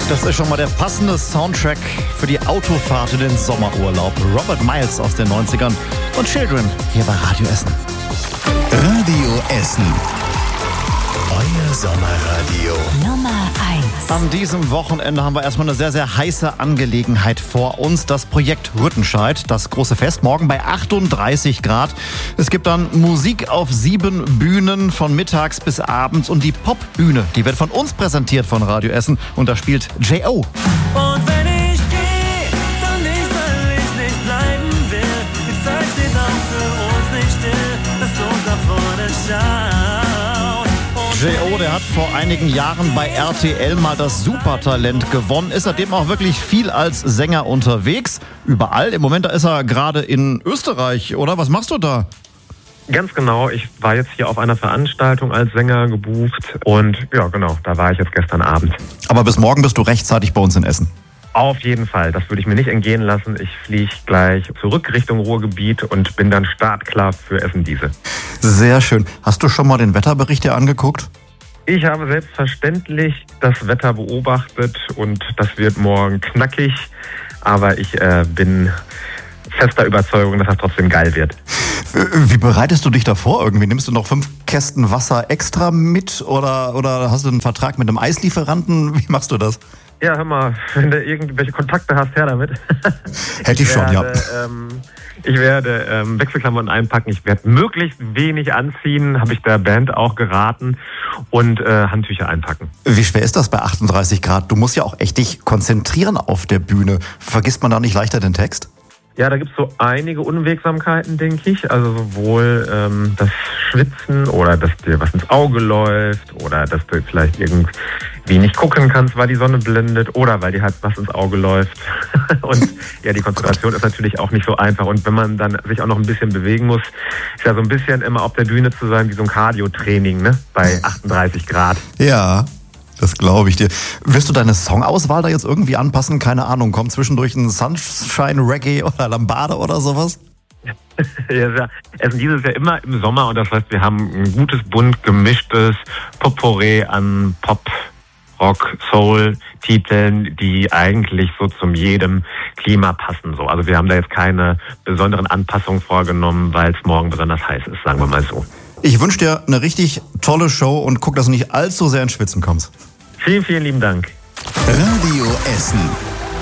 Das ist schon mal der passende Soundtrack für die Autofahrt in den Sommerurlaub. Robert Miles aus den 90ern und Children hier bei Radio Essen. Radio Essen. Euer Sommerradio. Nummer 1. An diesem Wochenende haben wir erstmal eine sehr, sehr heiße Angelegenheit vor uns. Das Projekt Rüttenscheid, das große Fest, morgen bei 38 Grad. Es gibt dann Musik auf 7 Bühnen von mittags bis abends. Und die Popbühne, die wird von uns präsentiert von Radio Essen. Und da spielt J.O. Und wenn ich gehe, dann nicht, weil ich nicht bleiben will. Die Zeit steht auch für uns nicht still. Lasst uns nach vorne schauen. J.O., der hat vor einigen Jahren bei RTL mal das Supertalent gewonnen, ist seitdem auch wirklich viel als Sänger unterwegs. Überall. Im Moment, da ist er gerade in Österreich, oder? Was machst du da? Ganz genau, ich war jetzt hier auf einer Veranstaltung als Sänger gebucht und ja genau, da war ich jetzt gestern Abend. Aber bis morgen bist du rechtzeitig bei uns in Essen. Auf jeden Fall, das würde ich mir nicht entgehen lassen. Ich fliege gleich zurück Richtung Ruhrgebiet und bin dann startklar für Essen-Diese. Sehr schön. Hast du schon mal den Wetterbericht dir angeguckt? Ich habe selbstverständlich das Wetter beobachtet und das wird morgen knackig, aber ich bin fester Überzeugung, dass das trotzdem geil wird. Wie bereitest du dich da vor irgendwie? Nimmst du noch 5 Kästen Wasser extra mit oder hast du einen Vertrag mit einem Eislieferanten? Wie machst du das? Ja, hör mal, wenn du irgendwelche Kontakte hast, her damit. Hätte ich schon, ja. Ich werde Wechselklamotten einpacken, ich werde möglichst wenig anziehen, habe ich der Band auch geraten, und Handtücher einpacken. Wie schwer ist das bei 38 Grad? Du musst ja auch echt dich konzentrieren auf der Bühne. Vergisst man da nicht leichter den Text? Ja, da gibt's so einige Unwegsamkeiten, denke ich. Also sowohl das Schwitzen oder dass dir was ins Auge läuft oder dass du vielleicht irgendwie nicht gucken kannst, weil die Sonne blendet oder weil dir halt was ins Auge läuft. Und ja, die Konzentration ist natürlich auch nicht so einfach. Und wenn man dann sich auch noch ein bisschen bewegen muss, ist ja so ein bisschen immer auf der Bühne zu sein wie so ein Cardio-Training, ne? Bei 38 Grad. Ja. Das glaube ich dir. Wirst du deine Songauswahl da jetzt irgendwie anpassen? Keine Ahnung, kommt zwischendurch ein Sunshine-Reggae oder Lambada oder sowas? Ja, also dieses Jahr immer im Sommer und das heißt, wir haben ein gutes, bunt gemischtes Potpourri an Pop, Rock, Soul-Titeln, die eigentlich so zum jedem Klima passen. So. Also wir haben da jetzt keine besonderen Anpassungen vorgenommen, weil es morgen besonders heiß ist, sagen wir mal so. Ich wünsche dir eine richtig tolle Show und guck, dass du nicht allzu sehr ins Schwitzen kommst. Vielen, vielen lieben Dank. Radio Essen.